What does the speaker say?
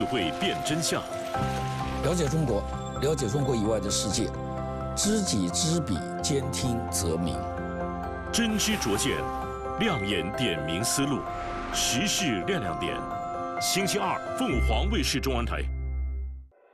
智慧辨真相， 了解中国，了解中国以外的世界，知己知彼，兼听则明。 真知灼见，亮眼点明思路，时事亮点。星期二，凤凰卫视中文台。